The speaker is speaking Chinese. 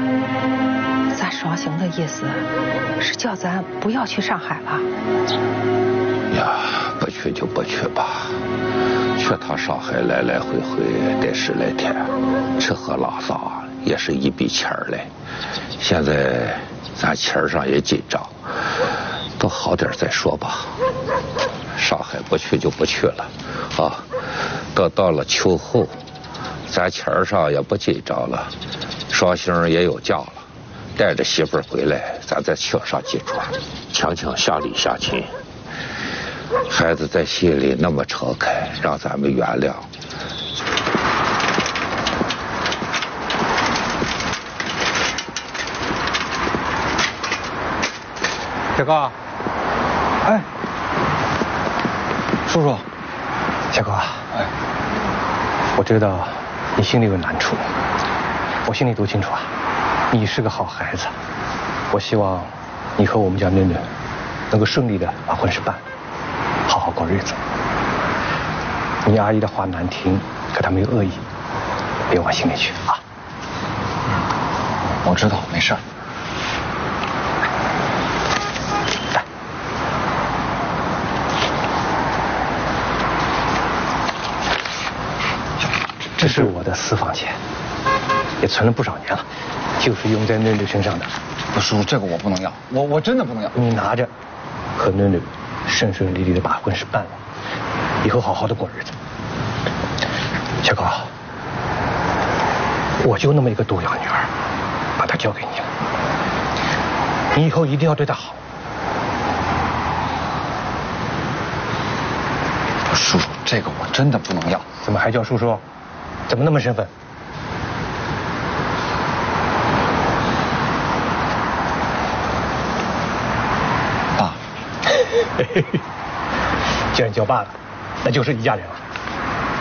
咱双星的意思是叫咱不要去上海了。 呀，不去就不去吧，去趟上海来来回回得10来天，吃喝拉撒也是一笔钱嘞。现在咱钱上也紧张，都好点再说吧。上海不去就不去了啊，等到了秋后，咱钱上也不紧张了，双星也有假了，带着媳妇儿回来，咱再请上几桌，强强乡里乡亲。孩子在心里那么诚恳，让咱们原谅。 铁哥，哎，叔叔，铁哥，哎，我知道你心里有难处，我心里都清楚啊。你是个好孩子，我希望你和我们家囡囡能够顺利的把婚事办了，好好过日子。你阿姨的话难听，可她没有恶意，别往心里去啊。 我知道，没事。 来，这是我的私房钱，也存了不少年了，就是用在囡囡身上的。 不，叔叔，这个我不能要，我真的不能要。 你拿着，和囡囡顺顺利利的把婚事办了，以后好好的过日子。小高，我就那么一个独养女儿，把她交给你了，你以后一定要对她好。 叔叔，这个我真的不能要。 怎么还叫叔叔？怎么那么生分？ 爸， 既然叫爸了，那就是一家人了。